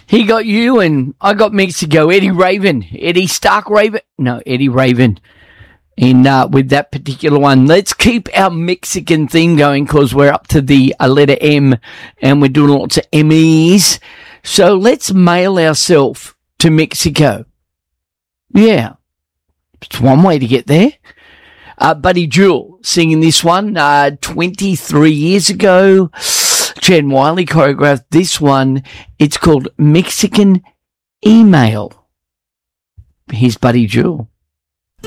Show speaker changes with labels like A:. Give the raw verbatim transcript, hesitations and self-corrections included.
A: He got you and I got Mexico. Eddie Raven. Eddie Stark Raven. No, Eddie Raven. In uh, with that particular one. Let's keep our Mexican theme going because we're up to the uh, letter M and we're doing lots of M Es. So let's mail ourselves to Mexico. Yeah. It's one way to get there. Uh, Buddy Jewel singing this one uh, twenty-three years ago. Chad Wiley choreographed this one. It's called Mexican Email. Here's Buddy Jewel.